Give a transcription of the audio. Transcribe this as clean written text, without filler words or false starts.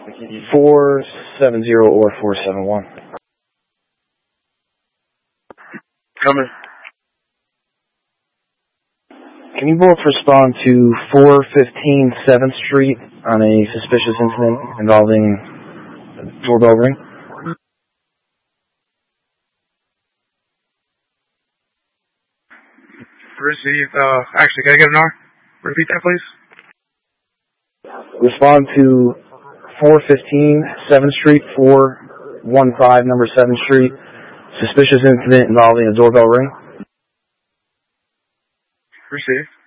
470 or 471. Coming. Can you both respond to 415 7th Street on a suspicious incident involving a doorbell ring? Receive. Actually, can I get an R? Repeat that, please. Respond to 415 7th Street, 415 number 7th Street, suspicious incident involving a doorbell ring. Receive.